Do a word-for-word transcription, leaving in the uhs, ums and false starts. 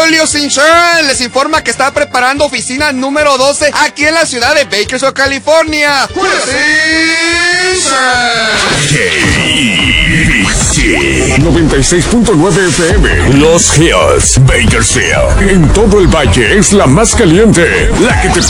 Julio Sinchan les informa que está preparando oficina número doce aquí en la ciudad de Bakersfield, California. Julio Sinchan. noventa y seis punto nueve F M. Los Hills, Bakersfield. En todo el valle es la más caliente, la que te